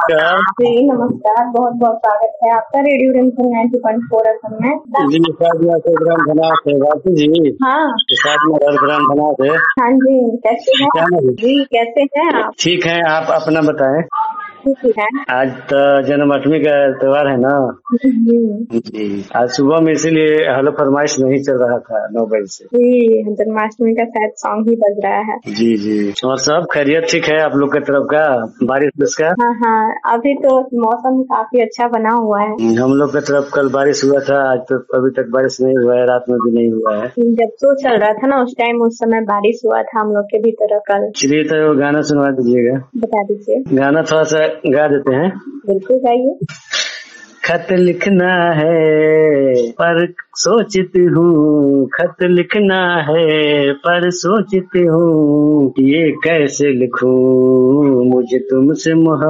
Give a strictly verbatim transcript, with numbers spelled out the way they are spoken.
नमस्कार। जी नमस्कार, बहुत बहुत स्वागत है आपका रेडियो रिमझिम नाइंटी पॉइंट फोर एफएम में। जी शायद यहाँ से ग्राम बना थे बाकी जी हाँ शायद में घर ग्राम बना थे। हाँ जी, कैसे हैं क्या आप? नहीं? जी कैसे हैं आप? ठीक है, आप अपना बताएं। ठीक है। आज तो जन्माष्टमी का त्योहार है ना जी जी। आज सुबह में इसीलिए हलो फरमाइश नहीं चल रहा था नौ बजे से। जी, जन्माष्टमी का शायद सॉन्ग ही बज रहा है। जी जी। और सब खैरियत ठीक है आप लोग की तरफ का? बारिश का? हाँ हाँ, अभी तो मौसम काफी अच्छा बना हुआ है। हम लोग की तरफ कल बारिश हुआ था, आज तो अभी तक बारिश नहीं हुआ है, रात में भी नहीं हुआ है। जब शो चल रहा था ना उस टाइम उस समय बारिश हुआ था हम लोग के भी तरफ कल। चलिए तो वो गाना सुनवा दीजिएगा। बता दीजिए। गाना थोड़ा सा गा देते हैं। बिल्कुल गाइए। खत लिखना है पर सोचती हूँ, खत लिखना है पर सोचती हूँ, ये कैसे लिखूं मुझे तुमसे मोहब्बत